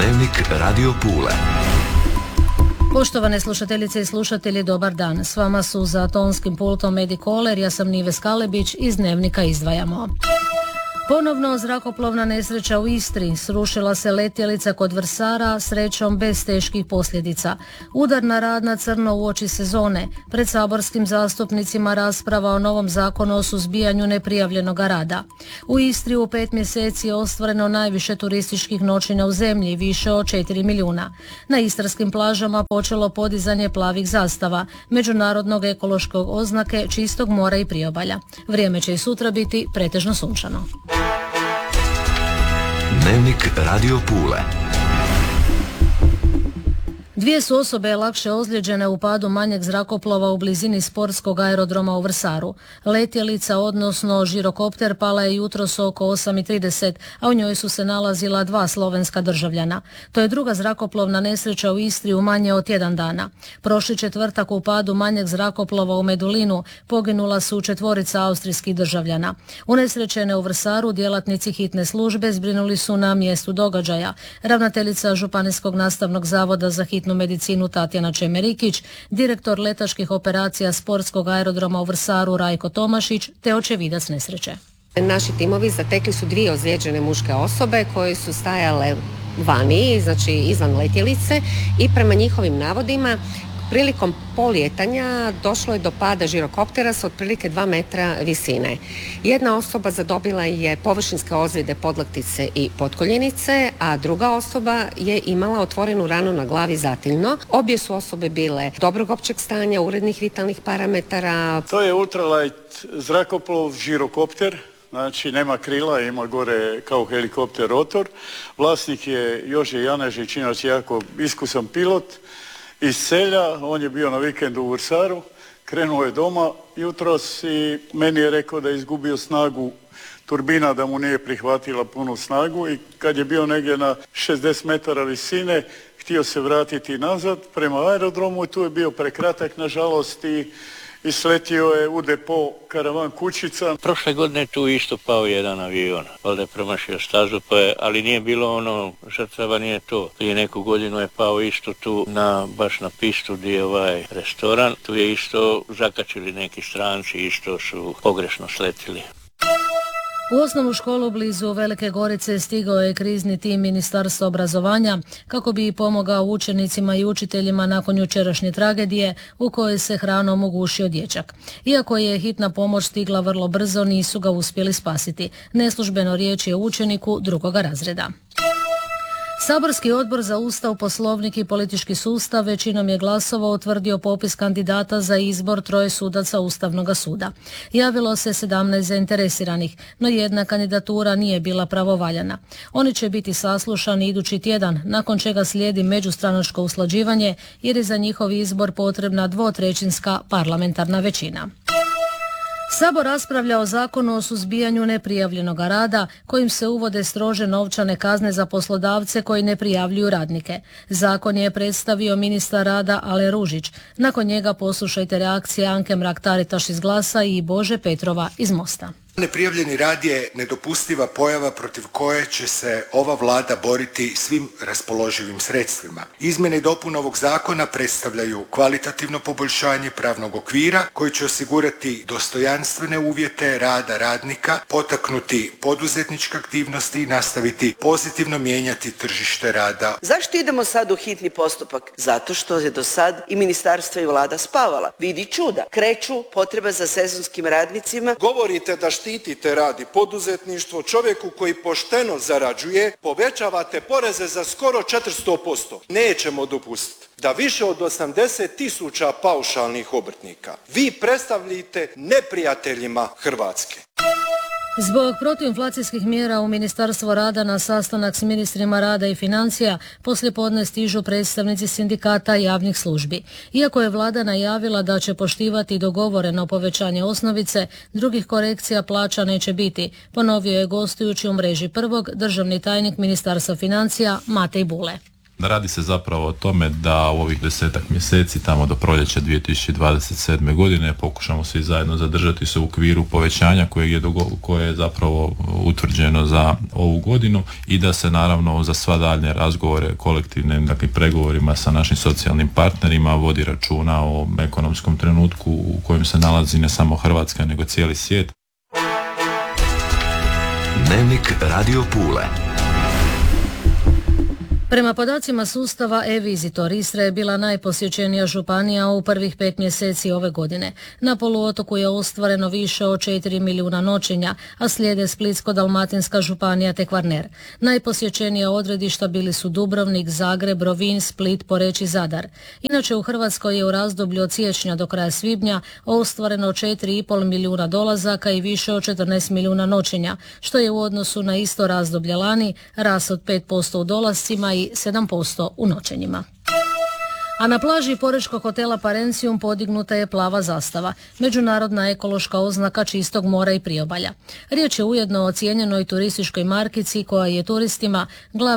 Dnevnik Radio Pule. Poštovane slušateljice i slušatelji, dobar dan. S vama su za tonskim pultom Edi Koler, ja sam Nives Kalebić, iz Dnevnika izdvajamo. Ponovno zrakoplovna nesreća u Istri, srušila se letjelica kod Vrsara, srećom bez teških posljedica. Udar na rad na crno uoči sezone, pred saborskim zastupnicima rasprava o novom zakonu o suzbijanju neprijavljenog rada. U Istri u 5 mjeseci je ostvareno najviše turističkih noćenja u zemlji, više od 4 milijuna. Na istarskim plažama počelo podizanje plavih zastava, međunarodnog ekološkog oznake čistog mora i priobalja. Vrijeme će i sutra biti pretežno sunčano. Dnevnik Radio Pule. 2 su osobe lakše ozlijeđene u padu manjeg zrakoplova u blizini sportskog aerodroma u Vrsaru. Letjelica, odnosno žirokopter, pala je jutros oko 8:30, a u njoj su se nalazila 2 slovenska državljana. To je druga zrakoplovna nesreća u Istri u manje od tjedan dana. Prošli četvrtak u padu manjeg zrakoplova u Medulinu poginula su 4 austrijskih državljana. Unesrećene u Vrsaru djelatnici hitne službe zbrinuli su na mjestu događaja. Ravnateljica Županijskog nastavnog zavoda za hitnu medicinu Tatjana Čemerikić, direktor letačkih operacija sportskog aerodroma u Vrsaru Rajko Tomašić te očevidac nesreće. Naši timovi zatekli su 2 ozlijeđene muške osobe koje su stajale vani, znači izvan letjelice, i prema njihovim navodima prilikom polijetanja došlo je do pada žirokoptera s otprilike 2 metra visine. Jedna osoba zadobila je površinske ozljede podlaktice i potkoljenice, a druga osoba je imala otvorenu ranu na glavi zatiljno. Obje su osobe bile dobrog općeg stanja, urednih vitalnih parametara. To je ultralight zrakoplov, žirokopter. Znači nema krila, ima gore kao helikopter rotor. Vlasnik je Jože Janežić, inače jako iskusan pilot iz Selja. On je bio na vikendu u Vrsaru, krenuo je doma jutros i meni je rekao da je izgubio snagu turbina, da mu nije prihvatila punu snagu, i kad je bio negdje na 60 metara visine htio se vratiti nazad prema aerodromu i tu je bio prekratak nažalost i sletio je u depo karavan kućica. Prošle godine tu isto pao jedan avion, valjda je promašio stazu, ali nije bilo žrtava nije to. Prije neku godinu je pao isto tu baš na pistu gdje je ovaj restoran. Tu je isto zakačili neki stranci, isto su pogrešno sletili. U osnovnu školu blizu Velike Gorice stigao je krizni tim Ministarstva obrazovanja kako bi pomogao učenicima i učiteljima nakon jučerašnje tragedije u kojoj se hranom ugušio dječak. Iako je hitna pomoć stigla vrlo brzo, nisu ga uspjeli spasiti. Neslužbeno riječ je o učeniku 2. razreda. Saborski odbor za Ustav, Poslovnik i politički sustav većinom je glasova utvrdio popis kandidata za izbor 3 sudaca Ustavnog suda. Javilo se 17 zainteresiranih, no jedna kandidatura nije bila pravovaljana. Oni će biti saslušani idući tjedan, nakon čega slijedi međustranačko usklađivanje jer je za njihov izbor potrebna 2/3 parlamentarna većina. Sabor raspravlja o zakonu o suzbijanju neprijavljenog rada kojim se uvode strože novčane kazne za poslodavce koji ne prijavljuju radnike. Zakon je predstavio ministar rada Ale Ružić. Nakon njega poslušajte reakcije Anke Mrak-Taritaš iz Glasa i Bože Petrova iz Mosta. Neprijavljeni rad je nedopustiva pojava protiv koje će se ova vlada boriti svim raspoloživim sredstvima. Izmjene i dopune ovog zakona predstavljaju kvalitativno poboljšanje pravnog okvira koji će osigurati dostojanstvene uvjete rada radnika, potaknuti poduzetničke aktivnosti i nastaviti pozitivno mijenjati tržište rada. Zašto idemo sad u hitni postupak? Zato što je do sad i ministarstvo i vlada spavala. Vidi čuda, kreću potreba za sezonskim radnicima. Govorite da štitite rad i poduzetništvo, čovjeku koji pošteno zarađuje, povećavate poreze za skoro 400%. Nećemo dopustiti da više od 80.000 paušalnih obrtnika vi predstavljate neprijateljima Hrvatske. Zbog protuinflacijskih mjera u Ministarstvo rada na sastanak s ministrima rada i financija poslijepodne stižu predstavnici sindikata javnih službi. Iako je vlada najavila da će poštivati dogovoreno povećanje osnovice, drugih korekcija plaća neće biti, ponovio je gostujući u mreži Prvog državni tajnik Ministarstva financija Matej Bule. Radi se zapravo o tome da u ovih 10-ak mjeseci, tamo do proljeća 2027. godine, pokušamo svi zajedno zadržati se u okviru povećanja koje je zapravo utvrđeno za ovu godinu i da se naravno za sva daljnje razgovore kolektivne, dakle pregovorima sa našim socijalnim partnerima vodi računa o ekonomskom trenutku u kojem se nalazi ne samo Hrvatska nego cijeli svijet. Dnevnik Radio Pule. Prema podacima sustava e-Visitor, Istra je bila najposjećenija županija u prvih 5 mjeseci ove godine. Na poluotoku je ostvareno više od 4 milijuna noćenja, a slijede Splitsko-dalmatinska županija te Kvarner. Najposjećenija odredišta bili su Dubrovnik, Zagreb, Rovinj, Split, Poreč i Zadar. Inače u Hrvatskoj je u razdoblju od siječnja do kraja svibnja ostvareno 4,5 milijuna dolazaka i više od 14 milijuna noćenja, što je u odnosu na isto razdoblje lani rast od 5% u dolascima i 7% u noćenjima. A na plaži porečkog hotela Parencium podignuta je plava zastava, međunarodna ekološka oznaka čistog mora i priobalja. Riječ je ujedno o cijenjenoj turističkoj markici koja je turistima glavni